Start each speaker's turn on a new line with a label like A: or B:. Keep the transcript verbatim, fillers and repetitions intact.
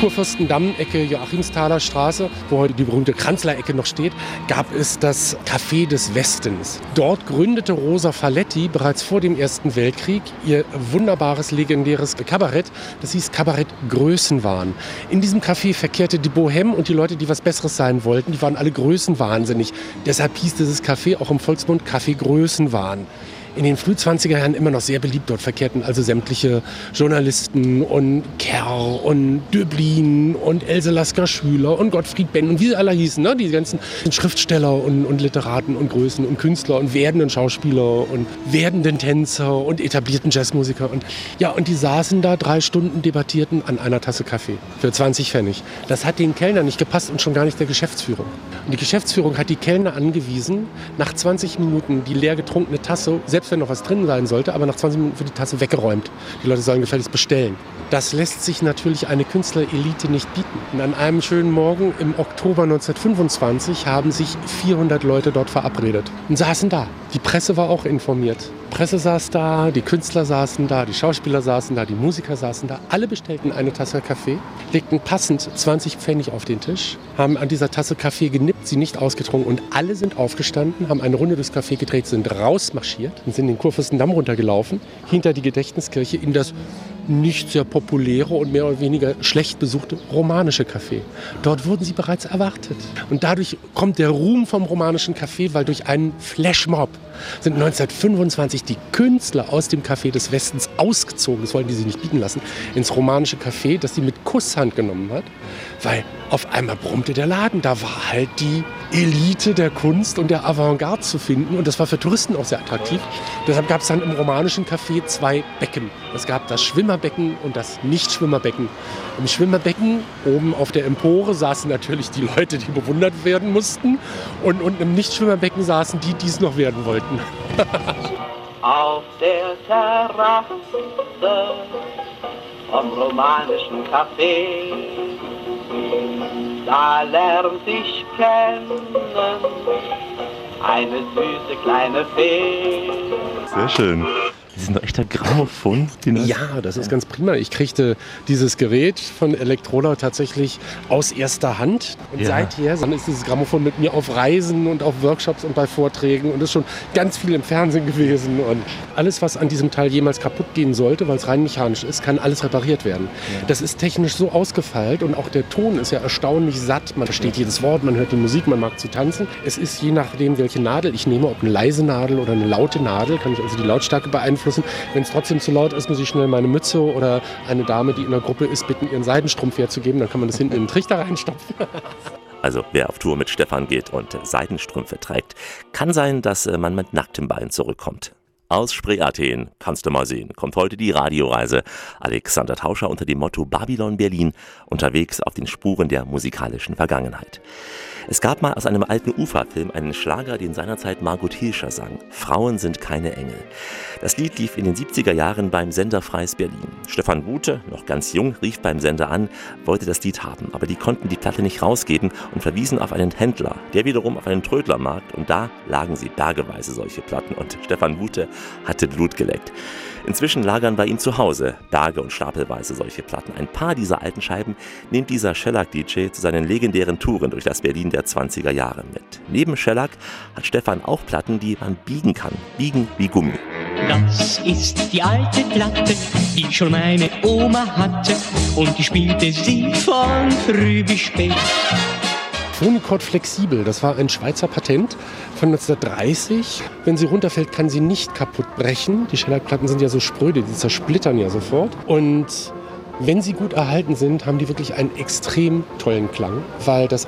A: Kurfürstendamm, Ecke Joachimsthaler Straße, wo heute die berühmte Kranzler-Ecke noch steht, gab es das Café des Westens. Dort gründete Rosa Faletti bereits vor dem Ersten Weltkrieg ihr wunderbares, legendäres Kabarett. Das hieß Kabarett Größenwahn. In diesem Café verkehrte die Bohème und die Leute, die was Besseres sein wollten, die waren alle größenwahnsinnig. Deshalb hieß dieses Café auch im Volksmund Café Größenwahn. In den Frühzwanziger Jahren immer noch sehr beliebt. Dort verkehrten also sämtliche Journalisten und Kerr und Döblin und Else Lasker-Schüler und Gottfried Benn und wie sie alle hießen. Ne? Die ganzen Schriftsteller und, und Literaten und Größen und Künstler und werdenden Schauspieler und werdenden Tänzer und etablierten Jazzmusiker. Und, ja, und die saßen da drei Stunden, debattierten an einer Tasse Kaffee für zwanzig Pfennig. Das hat den Kellnern nicht gepasst und schon gar nicht der Geschäftsführung. Und die Geschäftsführung hat die Kellner angewiesen, nach zwanzig Minuten die leer getrunkene Tasse, selbst wenn noch was drin sein sollte, aber nach zwanzig Minuten für die Tasse weggeräumt. Die Leute sollen gefälligst bestellen. Das lässt sich natürlich eine Künstlerelite nicht bieten. Und an einem schönen Morgen im Oktober neunzehnhundertfünfundzwanzig haben sich vierhundert Leute dort verabredet und saßen da. Die Presse war auch informiert. Die Presse saß da, die Künstler saßen da, die Schauspieler saßen da, die Musiker saßen da. Alle bestellten eine Tasse Kaffee, legten passend zwanzig Pfennig auf den Tisch, haben an dieser Tasse Kaffee genippt, sie nicht ausgetrunken und alle sind aufgestanden, haben eine Runde durchs Café gedreht, sind rausmarschiert und sind den Kurfürstendamm runtergelaufen, hinter die Gedächtniskirche in das nicht sehr populäre und mehr oder weniger schlecht besuchte romanische Café. Dort wurden sie bereits erwartet. Und dadurch kommt der Ruhm vom romanischen Café, weil durch einen Flashmob sind neunzehnhundertfünfundzwanzig die Künstler aus dem Café des Westens ausgezogen, das wollten die sich nicht bieten lassen, ins romanische Café, das sie mit Kusshand genommen hat, weil auf einmal brummte der Laden. Da war halt die Elite der Kunst und der Avantgarde zu finden und das war für Touristen auch sehr attraktiv. Deshalb gab es dann im romanischen Café zwei Becken. Es gab das Schwimmerbecken und das Nicht-Schwimmerbecken. Im Schwimmerbecken, oben auf der Empore, saßen natürlich die Leute, die bewundert werden mussten und, und im Nicht-Schwimmerbecken saßen die, die es noch werden wollten.
B: Auf der Terrasse vom romanischen Café, da lernt ich kennen eine süße kleine Fee.
C: Sehr schön. Das ist ein echter Grammophon.
A: Ja, das ist ganz prima. Ich kriegte dieses Gerät von Elektrola tatsächlich aus erster Hand. Und ja. Seither dann ist dieses Grammophon mit mir auf Reisen und auf Workshops und bei Vorträgen und ist schon ganz viel im Fernsehen gewesen. Und alles, was an diesem Teil jemals kaputt gehen sollte, weil es rein mechanisch ist, kann alles repariert werden. Ja. Das ist technisch so ausgefeilt und auch der Ton ist ja erstaunlich satt. Man versteht jedes Wort, man hört die Musik, man mag zu tanzen. Es ist je nachdem, welche Nadel ich nehme, ob eine leise Nadel oder eine laute Nadel, kann ich also die Lautstärke beeinflussen. Wenn es trotzdem zu laut ist, muss ich schnell meine Mütze oder eine Dame, die in der Gruppe ist, bitten, ihren Seidenstrumpf herzugeben. Dann kann man das hinten in den Trichter reinstopfen.
C: Also wer auf Tour mit Stephan geht und Seidenstrümpfe trägt, kann sein, dass man mit nacktem Bein zurückkommt. Aus Spree-Athen, kannst du mal sehen, kommt heute die Radioreise. Alexander Tauscher unter dem Motto Babylon Berlin, unterwegs auf den Spuren der musikalischen Vergangenheit. Es gab mal aus einem alten Ufa-Film einen Schlager, den seinerzeit Margot Hilscher sang. Frauen sind keine Engel. Das Lied lief in den siebziger Jahren beim Sender Freies Berlin. Stephan Bute, noch ganz jung, rief beim Sender an, wollte das Lied haben. Aber die konnten die Platte nicht rausgeben und verwiesen auf einen Händler, der wiederum auf einen Trödlermarkt. Und da lagen sie bergeweise solche Platten. Und Stephan Bute hatte Blut geleckt. Inzwischen lagern bei ihm zu Hause Berge und stapelweise solche Platten. Ein paar dieser alten Scheiben nimmt dieser Shellac-D J zu seinen legendären Touren durch das Berlin der zwanziger Jahre mit. Neben Shellac hat Stephan auch Platten, die man biegen kann. Biegen wie Gummi.
D: Das ist die alte Platte, die schon meine Oma hatte. Und die spielte sie von früh bis spät.
A: Phonicord Flexibel, das war ein Schweizer Patent von neunzehnhundertdreißig. Wenn sie runterfällt, kann sie nicht kaputt brechen. Die Shellac-Platten sind ja so spröde, die zersplittern ja sofort. Und wenn sie gut erhalten sind, haben die wirklich einen extrem tollen Klang, weil das